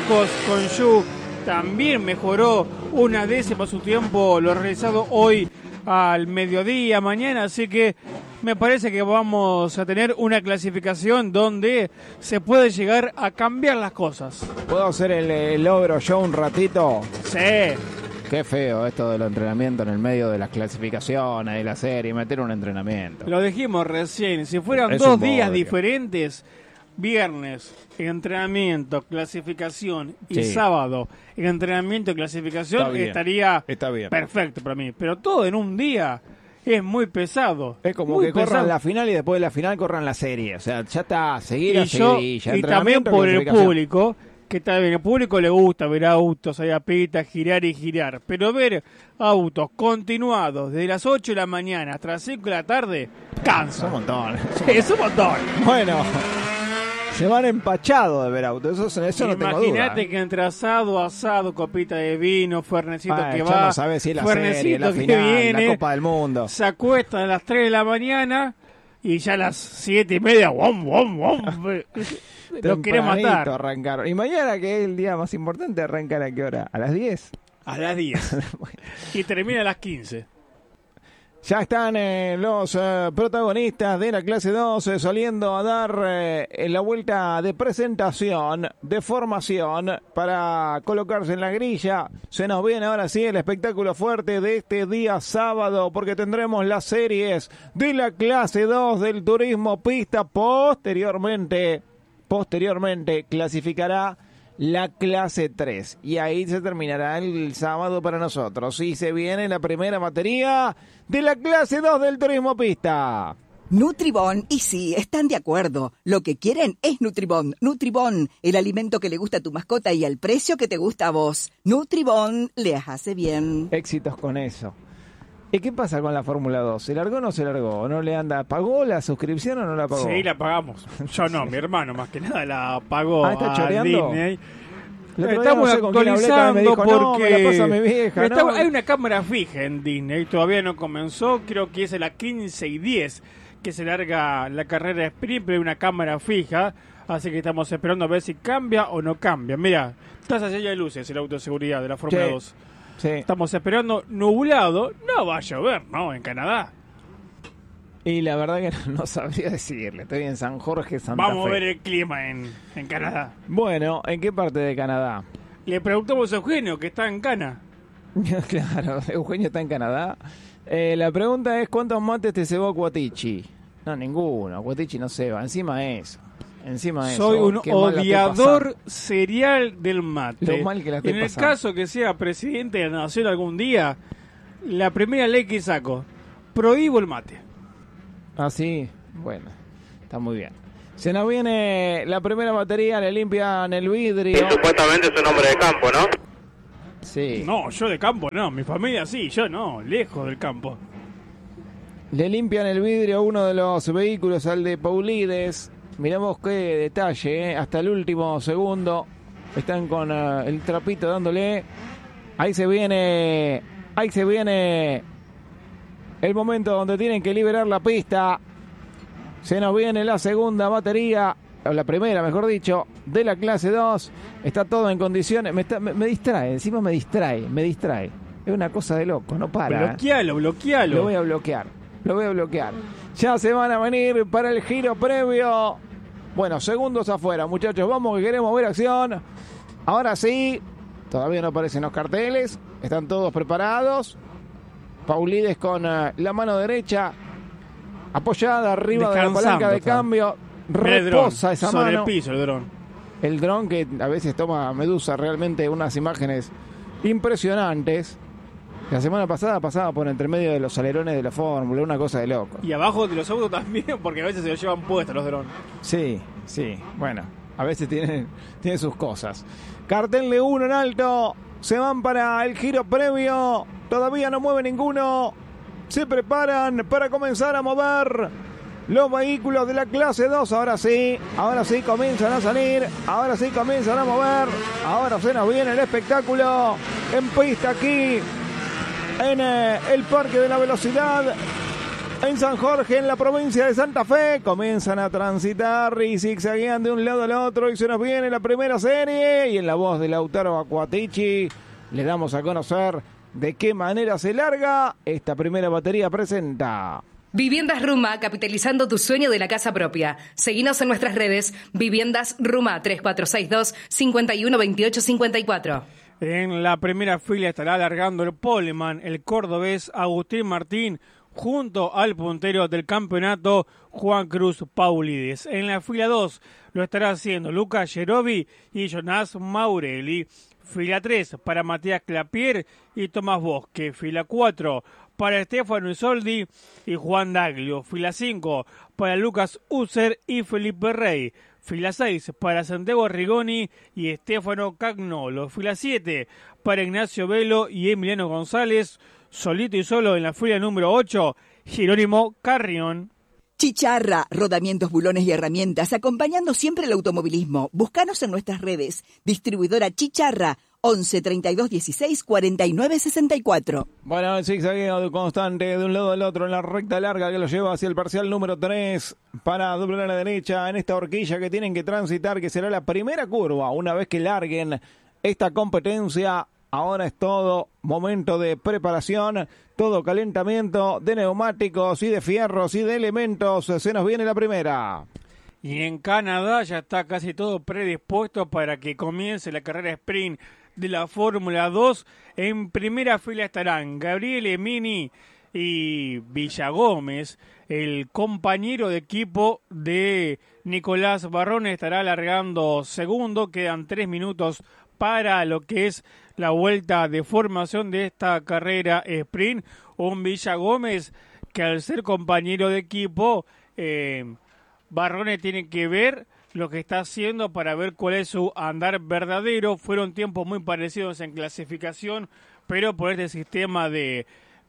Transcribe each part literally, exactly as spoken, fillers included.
Marcos Conjú también mejoró una décima su tiempo, lo realizado hoy al mediodía, mañana, así que me parece que vamos a tener una clasificación donde se puede llegar a cambiar las cosas. ¿Puedo hacer el, el logro yo un ratito? Sí. Qué feo esto del entrenamiento en el medio de las clasificaciones de la serie, meter un entrenamiento. Lo dijimos recién, si fueran Es dos un días bodrio. diferentes, viernes, entrenamiento, clasificación, y Sí. sábado, entrenamiento y clasificación, Está bien, estaría está bien. perfecto para mí. Pero todo en un día es muy pesado. Es como muy que corran pesado. la final y después de la final corran la serie. O sea, ya está, seguir Y, a yo, seguidilla. y también entrenamiento, por el clasificación. público, que también el público le gusta ver autos ahí a pita, girar y girar. Pero ver autos continuados desde las ocho de la mañana hasta las cinco de la tarde, Es cansa. un montón. Es un montón. Bueno, se van empachados de ver autos. Eso, eso no tengo duda. Imagínate que entre asado, asado, copita de vino, fuernecito Ah, que ya va, no sabes si es la fuernecito serie, la que final, viene, la Copa del Mundo. se acuestan a las tres de la mañana y ya a las siete y media, ¡wom, wom, wom! Lo quiere Tempranito matar. arrancaron. Y mañana, que es el día más importante, ¿arrancan a qué hora? ¿A las diez? A las diez. Y termina a las quince. Ya están eh, los eh, protagonistas de la clase dos eh, saliendo a dar eh, la vuelta de presentación, de formación, para colocarse en la grilla. Se nos viene ahora sí el espectáculo fuerte de este día sábado, porque tendremos las series de la clase dos del turismo pista. Posteriormente, posteriormente clasificará la clase tres. Y ahí se terminará el sábado para nosotros. Y se viene la primera batería de la clase dos del turismo pista. Nutribón, y sí, están de acuerdo. Lo que quieren es Nutribón. Nutribón, el alimento que le gusta a tu mascota y al precio que te gusta a vos. Nutribón les hace bien. Éxitos con eso. ¿Y qué pasa con la Fórmula dos? ¿Se largó o no se largó? ¿No le anda? ¿Pagó la suscripción o no la pagó? Sí, la pagamos. Yo no, mi hermano más que nada la pagó Ah, ¿está a choreando? Disney. El otro día Estamos no sé con quién hablé, también me actualizando dijo, no, porque me la pasa mi vieja, está- no. hay una cámara fija en Disney, todavía no comenzó, creo que es a las quince y diez que se larga la carrera sprint, pero hay una cámara fija, así que estamos esperando a ver si cambia o no cambia. Mira, estás allá de luces el auto de seguridad de la Fórmula Sí. dos. Sí. Estamos esperando nublado, no va a llover, ¿no? En Canadá. Y la verdad que no, no sabría decirle. Estoy en San Jorge, Santa Vamos Fe. a ver el clima en, en Canadá. Bueno, ¿en qué parte de Canadá? Le preguntamos a Eugenio, que está en Cana. Claro, Eugenio está en Canadá. Eh, la pregunta es, ¿cuántos mates te cebó Cuatichi? No, ninguno. Cuatichi no ceba. Encima de eso. Encima de Soy eso. un Qué mal la estoy odiador pasando. serial del mate. Lo mal que la estoy en el pasando. caso que sea presidente de la nación algún día, la primera ley que saco, prohíbo el mate. Ah, sí. Bueno, está muy bien. Se nos viene la primera batería, le limpian el vidrio. Supuestamente es un hombre de campo, ¿no? Sí. No, yo de campo no, mi familia sí, yo no, lejos del campo. Le limpian el vidrio a uno de los vehículos, al de Paulides. Miramos qué detalle, ¿eh? Hasta el último segundo. Están con uh, el trapito dándole. Ahí se viene, ahí se viene el momento donde tienen que liberar la pista. Se nos viene la segunda batería, o la primera, mejor dicho, de la clase dos. Está todo en condiciones. Me, está, me, me distrae, encima me distrae, me distrae. Es una cosa de loco, no para. Bloquealo, bloquealo. Lo voy a bloquear, lo voy a bloquear. Ya se van a venir para el giro previo. Bueno, segundos afuera, muchachos, vamos que queremos ver acción. Ahora sí, todavía no aparecen los carteles, están todos preparados. Paulides con uh, la mano derecha apoyada arriba de la Descansando, palanca de está. cambio. Mira el dron, Reposa esa sobre mano. el piso el dron. El dron que a veces toma Medusa realmente unas imágenes impresionantes. La semana pasada pasaba por entre medio de los alerones de la Fórmula, una cosa de loco. Y abajo de los autos también, porque a veces se los llevan puestos los drones. Sí, sí, bueno, a veces tienen, tienen sus cosas. Cartel de uno en alto, se van para el giro previo, todavía no mueve ninguno, se preparan para comenzar a mover los vehículos de la clase dos, ahora sí, ahora sí comienzan a salir, ahora sí comienzan a mover, ahora se nos viene el espectáculo en pista aquí, en eh, el Parque de la Velocidad. en San Jorge, en la provincia de Santa Fe. Comienzan a transitar y zigzaguean de un lado al otro y se nos viene la primera serie. Y en la voz de Lautaro Acquatici le damos a conocer de qué manera se larga esta primera batería. Presenta Viviendas Ruma, capitalizando tu sueño de la casa propia. Seguinos en nuestras redes, Viviendas Ruma, tres cuatro seis dos, cinco uno dos ocho cinco cuatro. En la primera fila estará alargando el poleman, el cordobés Agustín Martín, junto al puntero del campeonato, Juan Cruz Paulides. En la fila dos lo estará haciendo Lucas Gerovi y Jonás Maurelli. Fila tres para Matías Clapier y Tomás Bosque. Fila cuatro para Estefano Isoldi y Juan Daglio. Fila cinco para Lucas User y Felipe Rey. Fila seis para Santiago Rigoni y Estefano Cagnolo. Fila siete para Ignacio Velo y Emiliano González. Solito y solo en la fila número ocho, Jerónimo Carrión. Chicharra, rodamientos, bulones y herramientas, acompañando siempre el automovilismo. Búscanos en nuestras redes. Distribuidora Chicharra, once treinta y dos dieciséis cuarenta y nueve sesenta y cuatro. Bueno, el zigzagueo constante de un lado al otro en la recta larga que lo lleva hacia el parcial número tres para doblar a la derecha en esta horquilla que tienen que transitar, que será la primera curva una vez que larguen esta competencia. Ahora es todo momento de preparación, todo calentamiento de neumáticos y de fierros y de elementos. Se nos viene la primera. Y en Canadá ya está casi todo predispuesto para que comience la carrera sprint de la Fórmula dos. En primera fila estarán Gabriel Emini y Villagómez. El compañero de equipo de Nicolás Barrón estará alargando segundo. Quedan tres minutos para lo que es la vuelta de formación de esta carrera sprint. Un Villagómez que al ser compañero de equipo, eh, Barrone tiene que ver lo que está haciendo para ver cuál es su andar verdadero. Fueron tiempos muy parecidos en clasificación, pero por este sistema de,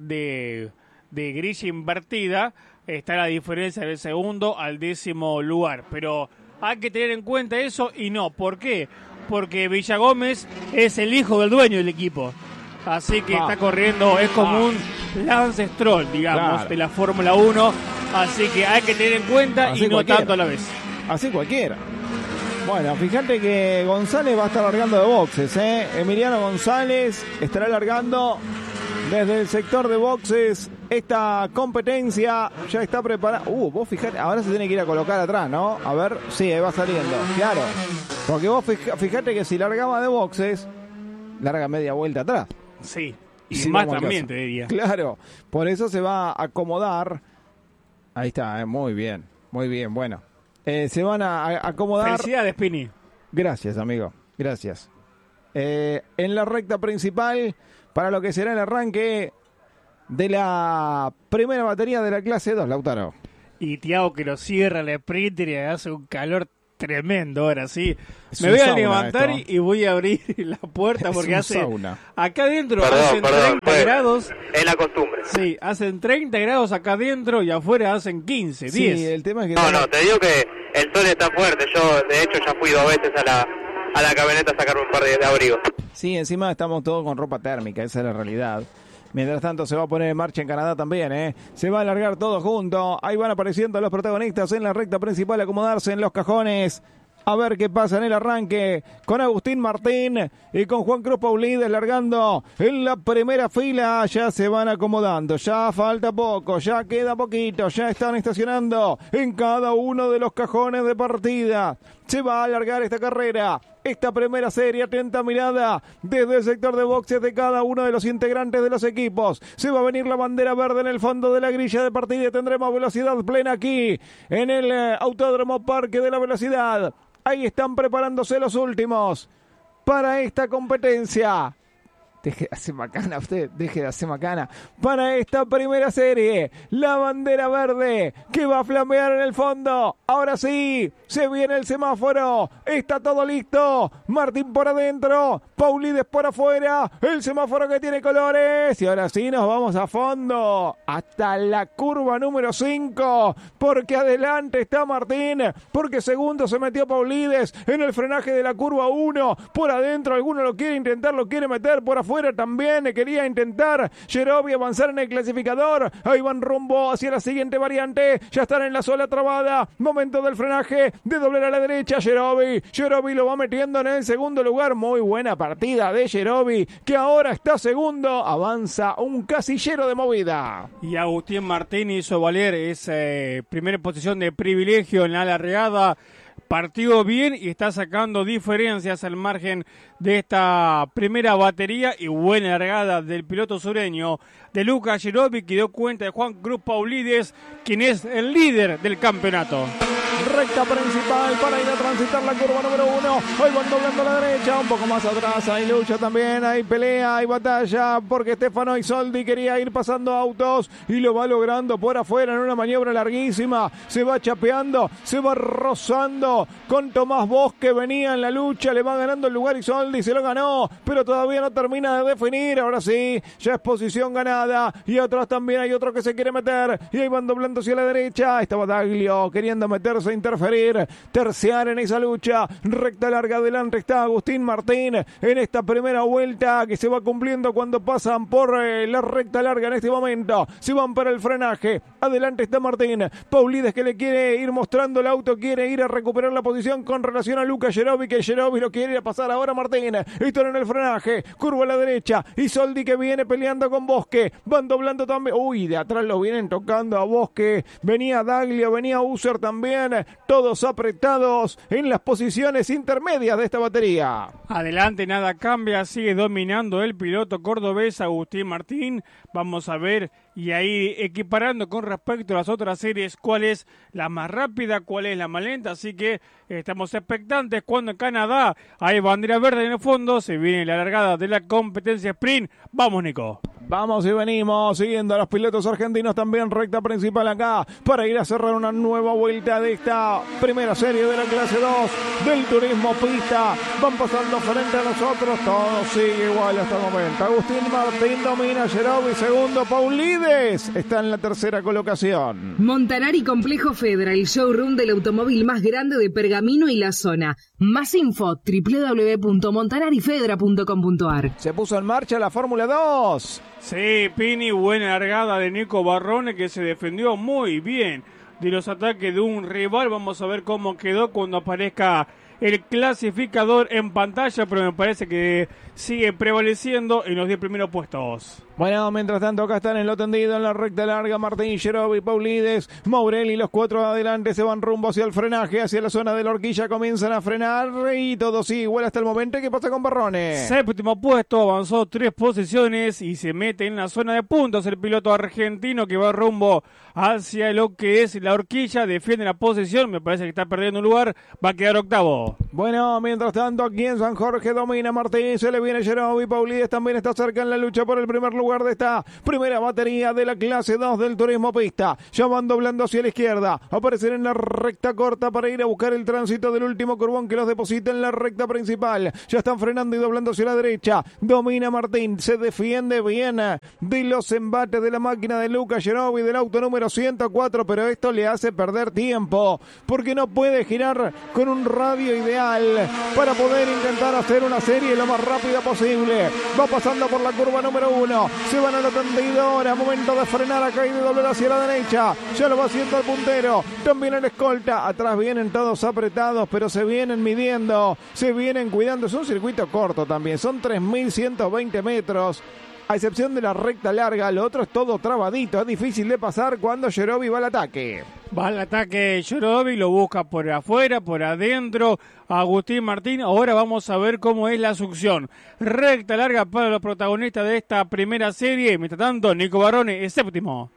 de, de grilla invertida está la diferencia del segundo al décimo lugar. Pero hay que tener en cuenta eso y no. ¿Por qué? Porque Villagómez es el hijo del dueño del equipo. Así que ah. está corriendo, es como ah. un Lance Stroll, digamos, claro, de la Fórmula uno. Así que hay que tener en cuenta así y no cualquiera. Tanto a la vez. Así cualquiera. Bueno, fíjate que González va a estar largando de boxes, ¿eh? Emiliano González estará largando desde el sector de boxes. Esta competencia ya está preparada. Uh, vos fijate, ahora se tiene que ir a colocar atrás, ¿no? A ver, sí, ahí va saliendo, claro. Porque vos fijate que si largaba de boxes, larga media vuelta atrás. Sí, y sí, más también te diría. Claro, por eso se va a acomodar. Ahí está, eh, muy bien, muy bien, bueno. Eh, se van a, a acomodar. Felicidades, Pini. Gracias, amigo, gracias. Eh, en la recta principal, para lo que será el arranque de la primera batería de la clase dos, Lautaro. Y Thiago que lo cierra la sprinter y hace un calor tremendo ahora, sí. Es Me voy a sauna levantar esto. y voy a abrir la puerta porque es hace... Sauna. Acá adentro perdón, hacen perdón, treinta pues, grados. Es la costumbre. Sí, hacen treinta grados acá adentro y afuera hacen quince, Sí, diez. el tema es que... No, no, te digo que el sol está fuerte. Yo, de hecho, ya fui dos veces a la, a la camioneta a sacarme un par de, de abrigos. Sí, encima estamos todos con ropa térmica, esa es la realidad. Mientras tanto se va a poner en marcha en Canadá también, ¿eh? Se va a alargar todo junto. Ahí van apareciendo los protagonistas en la recta principal, acomodarse en los cajones. A ver qué pasa en el arranque con Agustín Martín y con Juan Cruz Paulides largando en la primera fila. Ya se van acomodando, ya falta poco, ya queda poquito, ya están estacionando en cada uno de los cajones de partida. Se va a alargar esta carrera, esta primera serie. Atenta mirada desde el sector de boxes de cada uno de los integrantes de los equipos. Se va a venir la bandera verde en el fondo de la grilla de partida y tendremos velocidad plena aquí en el eh, Autódromo Parque de la Velocidad. Ahí están preparándose los últimos para esta competencia. Deje de hacer macana usted, deje de hacer macana. Para esta primera serie, la bandera verde que va a flamear en el fondo. Ahora sí, Se viene el semáforo. Está todo listo. Martín por adentro. Paulides por afuera. El semáforo que tiene colores. Y ahora sí nos vamos a fondo. Hasta la curva número cinco. Porque adelante está Martín. Porque segundo se metió Paulides en el frenaje de la curva uno. Por adentro alguno lo quiere intentar, lo quiere meter. Por afuera también quería intentar Yerobi avanzar en el clasificador. Ahí van rumbo hacia la siguiente variante. Ya están en la sola trabada. Momento del frenaje. De doblar a la derecha Yerobi. Yerobi lo va metiendo en el segundo lugar. Muy buena partida de Yerobi, que ahora está segundo. Avanza un casillero de movida. Y Agustín Martín hizo valer esa eh, primera posición de privilegio en la largada. Partió bien y está sacando diferencias al margen de esta primera batería y buena largada del piloto sureño de Lucas Yerobi, que dio cuenta de Juan Cruz Paulides, quien es el líder del campeonato. Recta principal para ir a transitar la curva número uno. Hoy van doblando a la derecha, un poco más atrás. Hay lucha también, hay pelea, hay batalla, porque Stefano Isoldi quería ir pasando autos y lo va logrando por afuera en una maniobra larguísima. Se va chapeando, se va rozando con Tomás Bosque. Venía en la lucha, le va ganando el lugar Isoldi, se lo ganó, pero todavía no termina de definir. Ahora sí, ya es posición ganada. Y atrás también hay otro que se quiere meter. Y ahí van doblando hacia la derecha. Estaba Daglio queriendo meterse, interferir, terciar en esa lucha. Recta larga adelante está Agustín Martín en esta primera vuelta que se va cumpliendo cuando pasan por eh, la recta larga en este momento. Se van para el frenaje. Adelante está Martín. Paulides que le quiere ir mostrando el auto, quiere ir a recuperar la posición con relación a Lucas Yerobi, que Yerobi lo quiere ir a pasar ahora Martín. Están en el frenaje. Curva a la derecha. Isoldi que viene peleando con Bosque. Van doblando también. Uy, de atrás lo vienen tocando a Bosque. Venía Daglio, venía User también. Todos apretados en las posiciones intermedias de esta batería. Adelante, nada cambia, sigue dominando el piloto cordobés Agustín Martín. Vamos a ver y ahí equiparando con respecto a las otras series cuál es la más rápida, cuál es la más lenta. Así que estamos expectantes cuando en Canadá hay bandera verde en el fondo. Se viene la largada de la competencia sprint. Vamos, Nico. Vamos y venimos siguiendo a los pilotos argentinos también, recta principal acá para ir a cerrar una nueva vuelta de esta primera serie de la clase dos del turismo pista. Van pasando frente a nosotros, todo sigue igual hasta el momento. Agustín Martín domina, Yerobi segundo, Paulides está en la tercera colocación. Montanari Complejo Fedra, el showroom del automóvil más grande de Pergamino y la zona. Más info, doble u doble u doble u punto montanari fedra punto com punto a r. Se puso en marcha la Fórmula dos. Sí, Pini, buena largada de Nico Barrone, que se defendió muy bien de los ataques de un rival. Vamos a ver cómo quedó cuando aparezca el clasificador en pantalla, pero me parece que sigue prevaleciendo en los diez primeros puestos. Bueno, mientras tanto acá están en lo tendido en la recta larga Martín, Yerobi, Paulides, Maurelli, los cuatro adelante se van rumbo hacia el frenaje, hacia la zona de la horquilla, comienzan a frenar y todo sigue igual hasta el momento. ¿Qué pasa con Barrone? Séptimo puesto, avanzó tres posiciones y se mete en la zona de puntos el piloto argentino que va rumbo hacia lo que es la horquilla, defiende la posición, me parece que está perdiendo un lugar, va a quedar octavo. Bueno, mientras tanto aquí en San Jorge domina Martín, se le viene Yerobi, Paulides también está cerca en la lucha por el primer lugar de esta primera batería de la clase dos del turismo pista. Ya van doblando hacia la izquierda, aparecen en la recta corta para ir a buscar el tránsito del último curvón que los deposita en la recta principal. Ya están frenando y doblando hacia la derecha, domina Martín, se defiende bien de los embates de la máquina de Lucas Yerobi del auto número ciento cuatro, pero esto le hace perder tiempo porque no puede girar con un radio ideal para poder intentar hacer una serie lo más rápida posible. Va pasando por la curva número uno, se van a la tendidora, momento de frenar acá y de doblar hacia la derecha, ya lo va haciendo el puntero, también el escolta, atrás vienen todos apretados, pero se vienen midiendo, se vienen cuidando, es un circuito corto también, son tres mil ciento veinte metros, a excepción de la recta larga, lo otro es todo trabadito, es difícil de pasar cuando Yerobi va al ataque. Va al ataque Yerobi, lo busca por afuera, por adentro, Agustín Martín. Ahora vamos a ver cómo es la succión. Recta larga para los protagonistas de esta primera serie. Mientras tanto, Nico Barrone es séptimo.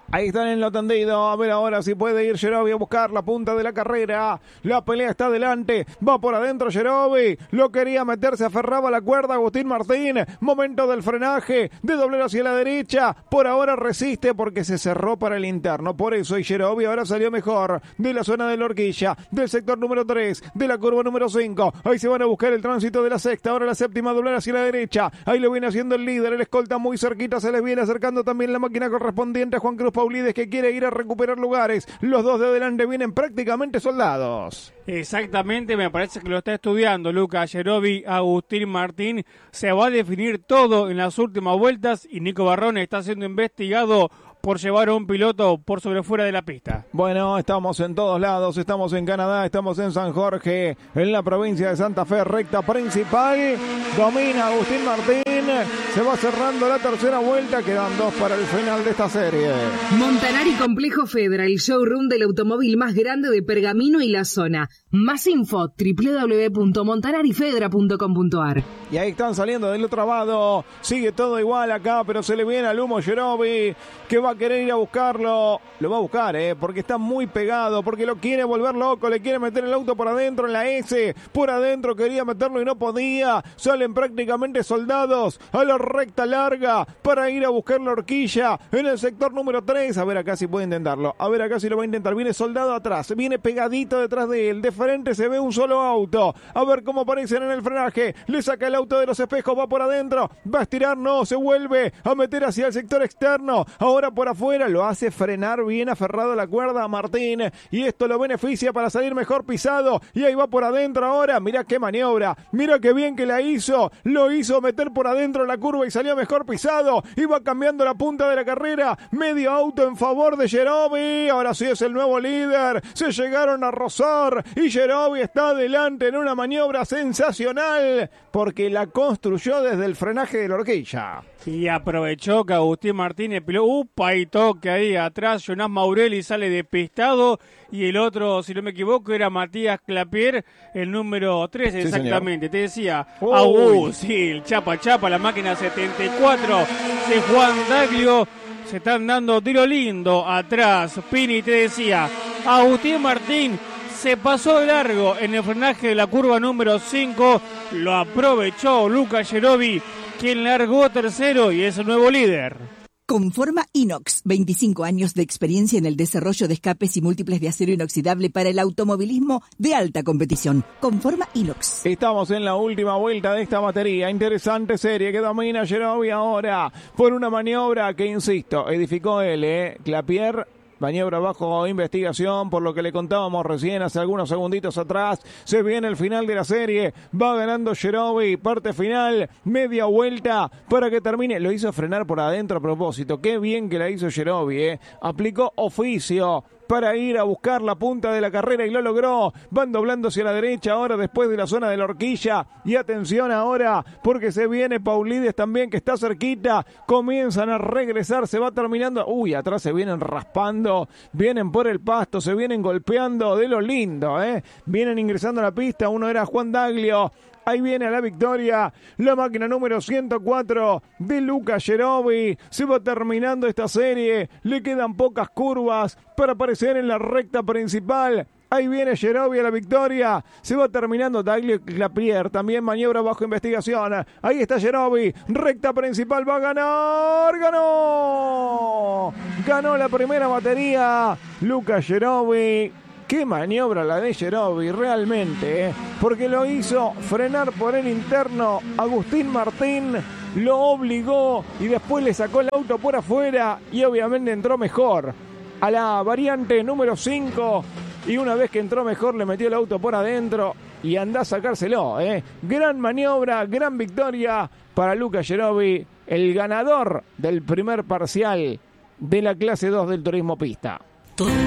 Ahí están en lo tendido. A ver ahora si puede ir Yerobi a buscar la punta de la carrera. La pelea está adelante. Va por adentro Yerobi. Lo quería meter, se aferraba a la cuerda Agustín Martín. Momento del frenaje. De doblero hacia la derecha. Por ahora resiste porque se cerró para el interno. Por eso y Yerobi ahora salió mejor. De la zona de la horquilla. Del sector número tres. De la curva número cinco. Ahí se van a buscar el tránsito de la sexta. Ahora la séptima, doblero hacia la derecha. Ahí lo viene haciendo el líder. El escolta muy cerquita. Se les viene acercando también la máquina correspondiente a Juan Cruz Paulides, que quiere ir a recuperar lugares. Los dos de adelante vienen prácticamente soldados. Exactamente, me parece que lo está estudiando Lucas Yerobi. Agustín Martín, se va a definir todo en las últimas vueltas y Nico Barrón está siendo investigado por llevar a un piloto por sobre fuera de la pista. Bueno, estamos en todos lados, estamos en Canadá, estamos en San Jorge, en la provincia de Santa Fe, recta principal, domina Agustín Martín, se va cerrando la tercera vuelta, quedan dos para el final de esta serie. Montanari Complejo Fedra, el showroom del automóvil más grande de Pergamino y la zona. Más info, doble u doble u doble u punto montanari fedra punto com punto a r. Y ahí están saliendo del otro lado, sigue todo igual acá, pero se le viene al humo Yerobi, que va a querer ir a buscarlo, lo va a buscar, eh, porque está muy pegado, porque lo quiere volver loco, le quiere meter el auto por adentro en la S, por adentro quería meterlo y no podía, salen prácticamente soldados a la recta larga para ir a buscar la horquilla en el sector número tres, a ver acá si puede intentarlo, a ver acá si lo va a intentar, viene soldado atrás, viene pegadito detrás de él, de frente se ve un solo auto, a ver cómo aparecen en el frenaje, le saca el auto de los espejos, va por adentro, va a estirar, no, se vuelve a meter hacia el sector externo, ahora por afuera, lo hace frenar bien aferrado a la cuerda a Martín, y esto lo beneficia para salir mejor pisado, y ahí va por adentro ahora, mira qué maniobra, mira qué bien que la hizo, lo hizo meter por adentro la curva y salió mejor pisado, y va cambiando la punta de la carrera, medio auto en favor de Yerobi, ahora sí es el nuevo líder, se llegaron a rozar, y Yerobi está adelante en una maniobra sensacional, porque la construyó desde el frenaje de la horquilla. Y aprovechó que Agustín Martínez piló, upa, y toque ahí atrás, Jonás Maurelli sale despistado, y el otro, si no me equivoco, era Matías Clapier, el número tres, sí, exactamente, señor. Te decía, Agus, sí, el chapa chapa, la máquina setenta y cuatro de Juan Daglio, se están dando tiro lindo atrás, Pini, te decía, Agustín Martín se pasó de largo en el frenaje de la curva número cinco, lo aprovechó Lucas Yerobi, quien largó tercero y es el nuevo líder. Conforma Inox, veinticinco años de experiencia en el desarrollo de escapes y múltiples de acero inoxidable para el automovilismo de alta competición. Conforma Inox. Estamos en la última vuelta de esta batería. Interesante serie que domina Yerobi ahora por una maniobra que, insisto, edificó él, ¿eh? Clapier. Maniobra bajo investigación, por lo que le contábamos recién hace algunos segunditos atrás. Se viene el final de la serie. Va ganando Yerobi. Parte final. Media vuelta para que termine. Lo hizo frenar por adentro a propósito. Qué bien que la hizo Yerobi, ¿eh? Aplicó oficio para ir a buscar la punta de la carrera y lo logró. Van doblando hacia la derecha ahora después de la zona de la horquilla. Y atención ahora porque se viene Paulides también, que está cerquita. Comienzan a regresar, se va terminando. Uy, atrás se vienen raspando, vienen por el pasto, se vienen golpeando de lo lindo, ¿eh? Vienen ingresando a la pista. Uno era Juan Daglio. Ahí viene a la victoria la máquina número ciento cuatro de Lucas Yerobi. Se va terminando esta serie. Le quedan pocas curvas para aparecer en la recta principal. Ahí viene Yerobi a la victoria. Se va terminando Daglio Clapier. También maniobra bajo investigación. Ahí está Yerobi. Recta principal. Va a ganar. ¡Ganó! Ganó la primera batería Lucas Yerobi. Qué maniobra la de Yerobi, realmente, ¿eh? Porque lo hizo frenar por el interno. Agustín Martín lo obligó y después le sacó el auto por afuera y obviamente entró mejor a la variante número cinco. Y una vez que entró mejor le metió el auto por adentro y andá a sacárselo, ¿eh? Gran maniobra, gran victoria para Lucas Yerobi, el ganador del primer parcial de la clase dos del turismo pista.